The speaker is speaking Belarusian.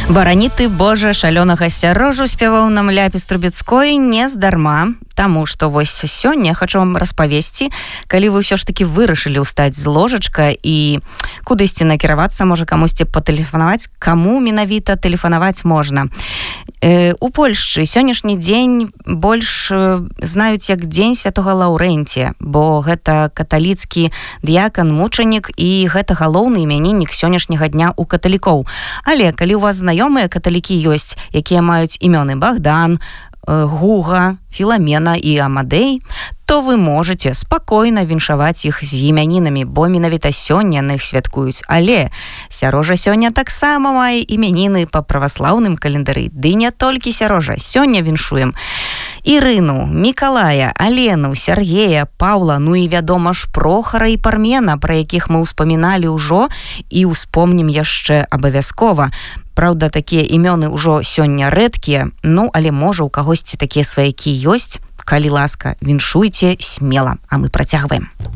Барані ты, Божа, шалёнага сярожу спяваў нам Ляпіс Трубецкой не здарма, таму што вось сёння хочу вам распавесці, калі вы ўсё ж такі вырашылі ўстаць з ложачка і кудысьці накіравацца, можа камусьці патэлефанаваць, каму менавіта тэлефанаваць можна. У Польшчы сённяшні дзень больш знаюць як дзень святога Лаўрэнція, бо гэта каталіцкі дыякан, мучанік і гэта галоўны імяніннік сённяшняга дня ў каталікоў. Але калі у вас знаёмыя каталікі ёсць, якія маюць імёны Богдан, Гуга, Філамена і Амадэй, то вы можете спакойна віншаваць іх з імянінамі, бо менавіта сёння на іх святкуюць. Але Сярожа сёння таксама мае імяніны па праваслаўным календары. Ды не толькі Сярожа, сёння віншуем Ірыну, Мікалая, Алену, Сергея, Паўла, ну і вядома ж Прохара і Пармена, пра якіх мы ўспаміналі ўжо і ўспомнім яшчэ абавязкова. Праўда, такія імёны ўжо сёння рэдкія, ну, але можа у кагосьці такія сваякі ёсць. Калі ласка, віншуйце смела, а мы працягваем.